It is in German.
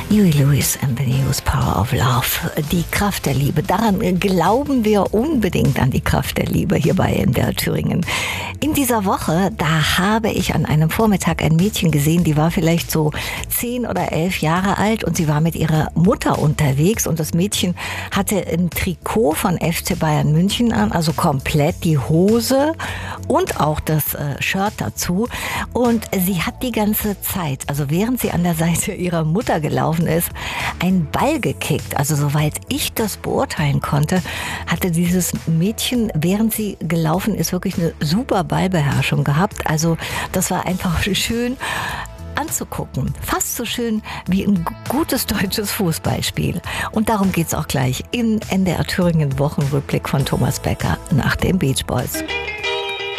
Huey Lewis and the News, Power of Love, die Kraft der Liebe. Daran glauben wir unbedingt, an die Kraft der Liebe hier bei MDR Thüringen. In dieser Woche, da habe ich an einem Vormittag ein Mädchen gesehen, die war vielleicht so 10 oder 11 Jahre alt und sie war mit ihrer Mutter unterwegs und das Mädchen hatte ein Trikot von FC Bayern München an, also komplett die Hose und auch das Shirt dazu. Und sie hat die ganze Zeit, also während sie an der Seite ihrer Mutter gelaufen ist, einen Ball gekickt. Also soweit ich das beurteilen konnte, hatte dieses Mädchen, während sie gelaufen ist, wirklich eine super Ballbeherrschung gehabt. Also das war einfach schön anzugucken. Fast so schön wie ein gutes deutsches Fußballspiel. Und darum geht's auch gleich im NDR Thüringen Wochenrückblick von Thomas Becker nach den Beach Boys.